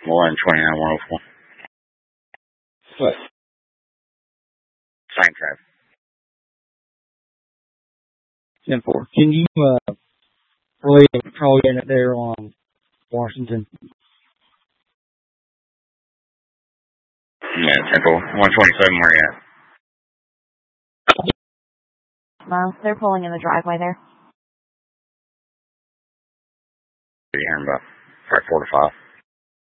1129 104. What? Same traffic. 10-4. Can you relay a patrol unit there on Washington? Yeah, 10-4. 127, where you at? They're pulling in the driveway there. You're hearing about 4 to 5.